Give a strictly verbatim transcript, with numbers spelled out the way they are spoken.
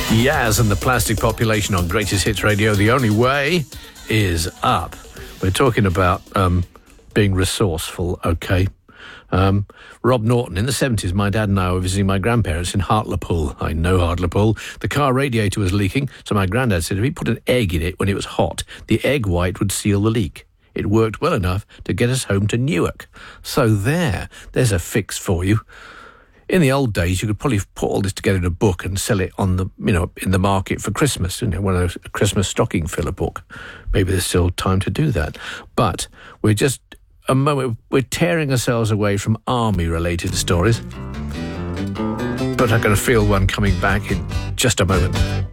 Yaz and the Plastic Population on Greatest Hits Radio. The only way is up. We're talking about um, being resourceful, okay. Um, Rob Norton, in the seventies, my dad and I were visiting my grandparents in Hartlepool. I know Hartlepool. The car radiator was leaking, so my granddad said if he put an egg in it when it was hot, the egg white would seal the leak. It worked well enough to get us home to Newark. So there, there's a fix for you. In the old days, you could probably put all this together in a book and sell it on the, you know, in the market for Christmas, you know, one of those Christmas stocking filler book. Maybe there's still time to do that. But we're just a moment, we're tearing ourselves away from army-related stories. But I'm going to feel one coming back in just a moment.